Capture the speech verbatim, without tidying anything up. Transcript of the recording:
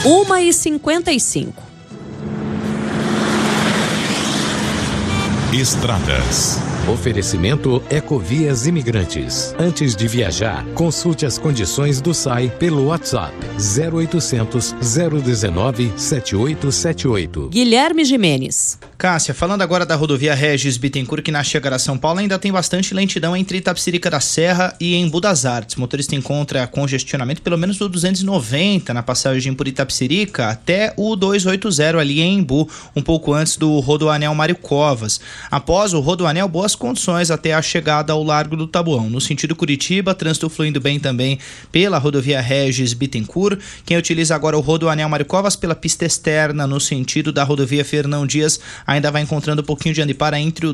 uma e cinquenta e cinco. Estradas. Oferecimento Ecovias Imigrantes. Antes de viajar, consulte as condições do S A I pelo WhatsApp zero oitocentos, zero dezenove, setenta e oito setenta e oito. Guilherme Gimenez. Cássia, falando agora da rodovia Regis Bittencourt, que na chegada a São Paulo ainda tem bastante lentidão entre Itapecerica da Serra e Embu das Artes. O motorista encontra congestionamento pelo menos do duzentos e noventa na passagem por Itapecerica até o duzentos e oitenta ali em Embu, um pouco antes do Rodoanel Mário Covas. Após o Rodoanel, boas condições até a chegada ao Largo do Taboão. No sentido Curitiba, trânsito fluindo bem também pela rodovia Regis Bittencourt. Quem utiliza agora o Rodoanel Mário Covas pela pista externa no sentido da rodovia Fernão Dias ainda vai encontrando um pouquinho de ande-para entre o